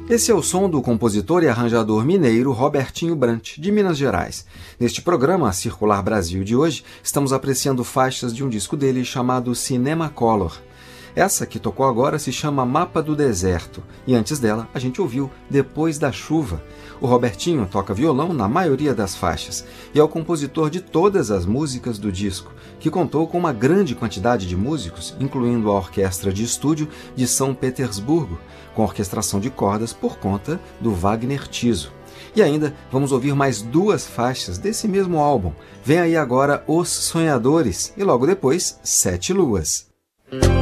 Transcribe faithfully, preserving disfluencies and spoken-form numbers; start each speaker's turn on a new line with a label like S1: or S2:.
S1: Esse é o som do compositor e arranjador mineiro Robertinho Brant, de Minas Gerais. Neste programa Circular Brasil de hoje, estamos apreciando faixas de um disco dele chamado Cinema Color. Essa que tocou agora se chama Mapa do Deserto, e antes dela a gente ouviu Depois da Chuva. O Robertinho toca violão na maioria das faixas e é o compositor de todas as músicas do disco, que contou com uma grande quantidade de músicos, incluindo a Orquestra de Estúdio de São Petersburgo, com orquestração de cordas por conta do Wagner Tiso. E ainda vamos ouvir mais duas faixas desse mesmo álbum. Vem aí agora Os Sonhadores e logo depois Sete Luas.